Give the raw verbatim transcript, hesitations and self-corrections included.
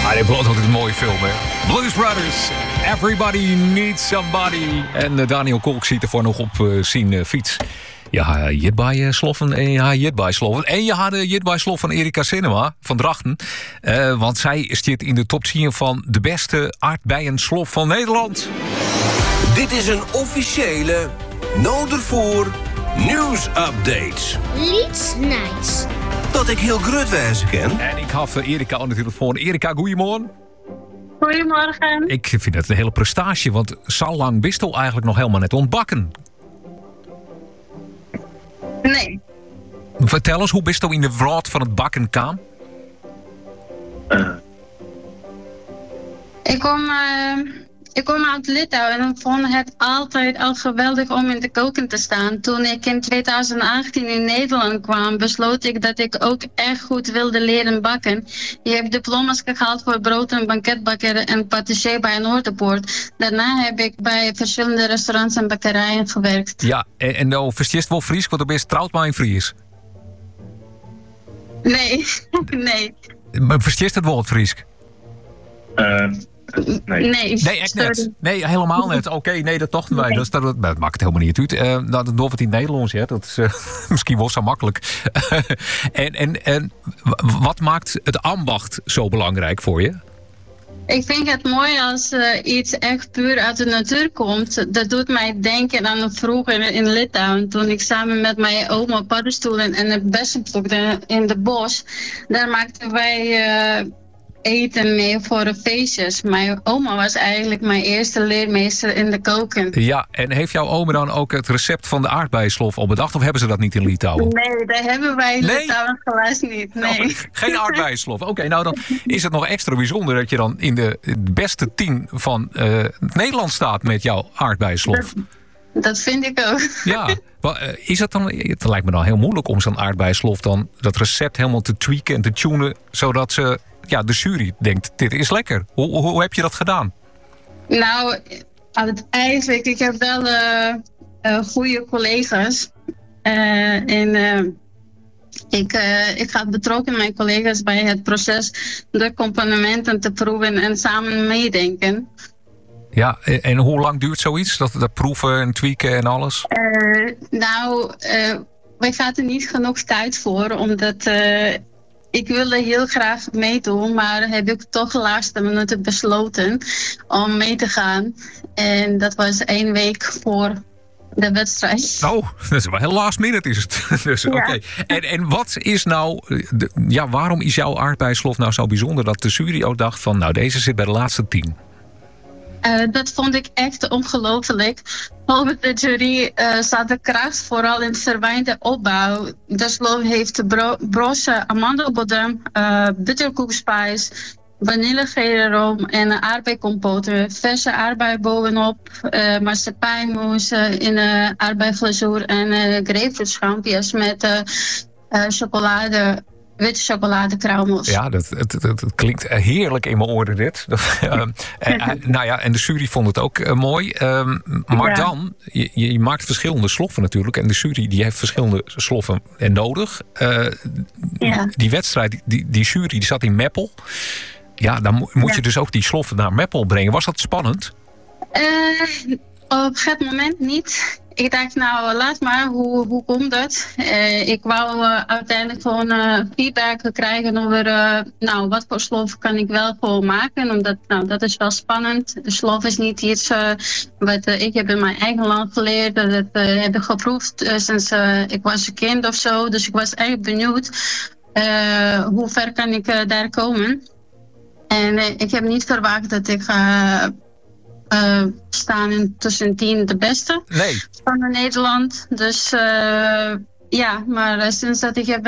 Ah, dit wordt altijd een mooie film, hè. Blues Brothers, Everybody Needs Somebody. En uh, Daniel Kolk ziet ervoor nog op uh, zijn uh, fiets. Ja, jit bij uh, sloffen en ja, jit bij sloffen. En je had uh, jit bij slof van Erika Cinema van Drachten. Uh, want zij zit in de top tien van de beste aardbeienslof van Nederland. Dit is een officiële Noordervoer nieuwsupdate. Liets nice. Dat ik heel grut wijzen ken. En ik had uh, Erika aan de telefoon. Erika, goeiemorgen. Goedemorgen. Ik vind het een hele prestatie, want zo lang bist al eigenlijk nog helemaal net ontbakken. Nee. Vertel eens, hoe bist u in de wereld van het bakken kwam? Uh. Ik kom, uh, ik kom uit Litouwen en ik vond het altijd al geweldig om in de keuken te staan. Toen ik in twintig achttien in Nederland kwam, besloot ik dat ik ook echt goed wilde leren bakken. Je hebt diploma's gehaald voor brood- en banketbakker en patissier bij Noorderpoort. Daarna heb ik bij verschillende restaurants en bakkerijen gewerkt. Ja, en, en nou verstist wel Fries, want dan ben je trouwd maar in Fries. Nee, nee. Maar verstist het woord Fries? Uh. Nee. Nee, echt net. Nee, helemaal net. Oké, okay, nee, dat toch niet. Nee. Dat, dat, dat maakt het helemaal niet uit. Uh, nou, dat doe het in het Nederlands, ja. Dat is uh, misschien wel zo makkelijk. en, en, en wat maakt het ambacht zo belangrijk voor je? Ik vind het mooi als uh, iets echt puur uit de natuur komt. Dat doet mij denken aan vroeger in Litouwen. Toen ik samen met mijn oma paddenstoelen en de bessen plukte in de bos. Daar maakten wij Uh, eten mee voor de feestjes. Mijn oma was eigenlijk mijn eerste leermeester in de keuken. Ja, en heeft jouw oma dan ook het recept van de aardbeienslof al bedacht? Of hebben ze dat niet in Litouwen? Nee, dat hebben wij in nee? Litouwen helaas niet. Nee. Oh, geen aardbeienslof. Oké, okay, nou dan is het nog extra bijzonder dat je dan in de beste tien van uh, Nederland staat met jouw aardbeienslof. Dat, dat vind ik ook. Ja, maar is het dan, het lijkt me dan heel moeilijk om zo'n aardbeienslof dan dat recept helemaal te tweaken en te tunen, zodat ze ja, de jury denkt, dit is lekker. Hoe, hoe, hoe heb je dat gedaan? Nou, eigenlijk, ik heb wel uh, uh, goede collega's. Uh, en uh, ik, uh, ik ga betrokken mijn collega's bij het proces de componenten te proeven en samen meedenken. Ja, en, en hoe lang duurt zoiets? Dat, dat proeven en tweaken en alles? Uh, nou, uh, wij gaan er niet genoeg tijd voor, omdat Uh, ik wilde heel graag meedoen, maar heb ik toch de laatste minuten besloten om mee te gaan. En dat was één week voor de wedstrijd. Oh, dat is wel heel last minute is het. Dus, ja. Okay. En, en wat is nou, de, ja, waarom is jouw aardbeienslof nou zo bijzonder dat de jury ook dacht van, nou deze zit bij de laatste tien? Uh, dat vond ik echt ongelooflijk. Volgens de jury uh, staat de kracht vooral in de verwijnde opbouw. De slof heeft bro- broze amandelbodem, uh, bitterkoekspijs, vanillegele room en aardbeikompoten. Verse aardbei bovenop, uh, marsepeinmousse uh, in uh, aardbeiglazuur en uh, grapefruitschampjes met uh, uh, chocolade. Witte chocoladekruimels. Ja, dat, dat, dat, dat klinkt heerlijk in mijn oren dit. uh, uh, nou ja, en de jury vond het ook uh, mooi. Uh, maar ja. dan, je, je maakt verschillende sloffen natuurlijk. En de jury die heeft verschillende sloffen en nodig. Uh, ja. Die wedstrijd, die, die jury die zat in Meppel. Ja, dan mo- moet ja. je dus ook die sloffen naar Meppel brengen. Was dat spannend? Uh, op het moment niet. Ik dacht, nou, laat maar, hoe, hoe komt dat? Uh, ik wou uh, uiteindelijk gewoon uh, feedback krijgen over, uh, nou, wat voor slof kan ik wel gewoon maken? Omdat, nou, dat is wel spannend. De slof is niet iets uh, wat uh, ik heb in mijn eigen land geleerd. Dat uh, heb ik geproefd uh, sinds uh, ik was een kind of zo. Dus ik was echt benieuwd, uh, hoe ver kan ik uh, daar komen? En uh, ik heb niet verwacht dat ik Uh, Uh, staan in tussen tien de beste nee. van Nederland. Dus uh, ja, maar uh, sinds dat ik heb